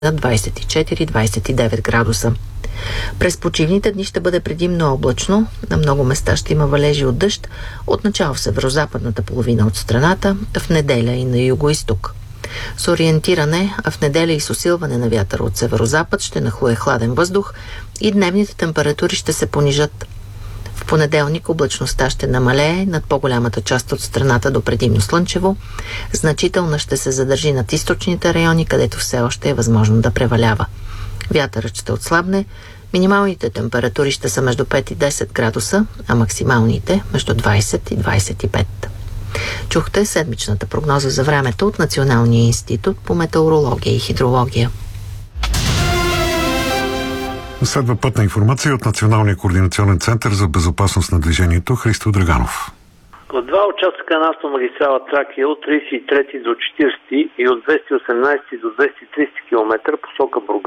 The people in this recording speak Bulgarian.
на 24-29 градуса. През почивните дни ще бъде предимно облачно, на много места ще има валежи от дъжд, отначало в северозападната половина от страната, в неделя и на югоизток. С ориентиране, а в неделя и с усилване на вятъра от северозапад ще нахлуе хладен въздух и дневните температури ще се понижат. В понеделник облачността ще намалее над по-голямата част от страната до предимно слънчево. Значителна ще се задържи над източните райони, където все още е възможно да превалява. Вятърът ще отслабне, минималните температури ще са между 5 и 10 градуса, а максималните между 20 и 25. Чухте седмичната прогноза за времето от Националния институт по метеорология и хидрология. Следва пътна информация от Националния координационен център за безопасност на движението. Христо Драганов. В два участъка на автомагистрала Тракия от 33 до 40 и от 218 до 230 км посока Бургас